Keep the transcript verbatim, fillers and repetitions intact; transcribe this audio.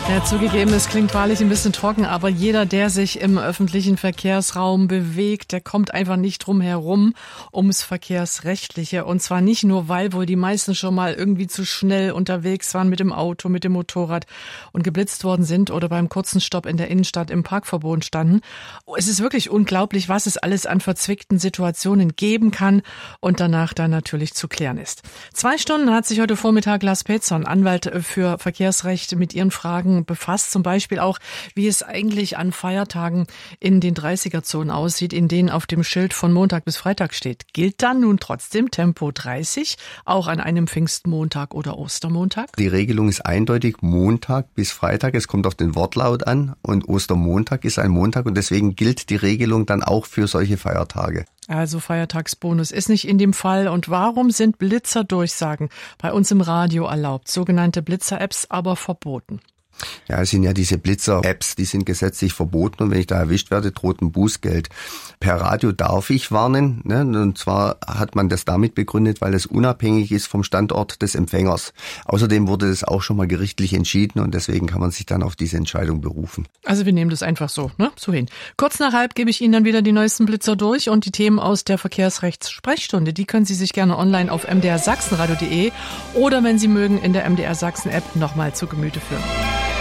Ja, zugegeben, es klingt wahrlich ein bisschen trocken, aber jeder, der sich im öffentlichen Verkehrsraum bewegt, der kommt einfach nicht drum herum ums Verkehrsrechtliche. Und zwar nicht nur, weil wohl die meisten schon mal irgendwie zu schnell unterwegs waren mit dem Auto, mit dem Motorrad und geblitzt worden sind oder beim kurzen Stopp in der Innenstadt im Parkverbot standen. Es ist wirklich unglaublich, was es alles an verzwickten Situationen geben kann und danach dann natürlich zu klären ist. Zwei Stunden hat sich heute Vormittag Lars Petzon, Anwalt für Verkehrsrecht, mit Ihren Fragen befasst, zum Beispiel auch, wie es eigentlich an Feiertagen in den dreißiger-Zonen aussieht, in denen auf dem Schild von Montag bis Freitag steht. Gilt dann nun trotzdem Tempo dreißig, auch an einem Pfingstmontag oder Ostermontag? Die Regelung ist eindeutig Montag bis Freitag. Es kommt auf den Wortlaut an und Ostermontag ist ein Montag und deswegen gilt die Regelung dann auch für solche Feiertage. Also Feiertagsbonus ist nicht in dem Fall. Und warum sind Blitzerdurchsagen bei uns im Radio erlaubt, sogenannte Blitzer-Apps aber verboten? Ja, es sind ja diese Blitzer-Apps, die sind gesetzlich verboten und wenn ich da erwischt werde, droht ein Bußgeld. Per Radio darf ich warnen, ne? Und zwar hat man das damit begründet, weil es unabhängig ist vom Standort des Empfängers. Außerdem wurde das auch schon mal gerichtlich entschieden und deswegen kann man sich dann auf diese Entscheidung berufen. Also wir nehmen das einfach so, ne? So hin. Kurz nach halb gebe ich Ihnen dann wieder die neuesten Blitzer durch und die Themen aus der Verkehrsrechts-Sprechstunde, die können Sie sich gerne online auf m d r sachsenradio punkt d e oder wenn Sie mögen in der M D R Sachsen App nochmal zu Gemüte führen.